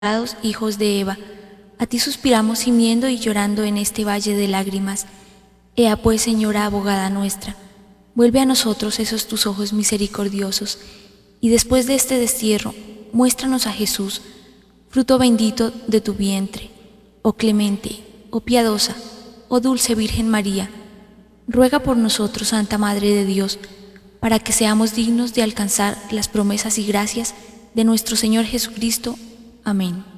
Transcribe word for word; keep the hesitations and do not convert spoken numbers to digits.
hijos de Eva, a ti suspiramos gimiendo y llorando en este valle de lágrimas. Ea pues, Señora abogada nuestra, vuelve a nosotros esos tus ojos misericordiosos, y después de este destierro, muéstranos a Jesús, fruto bendito de tu vientre. Oh clemente, oh piadosa, oh dulce Virgen María, ruega por nosotros, Santa Madre de Dios, para que seamos dignos de alcanzar las promesas y gracias de nuestro Señor Jesucristo. Amén.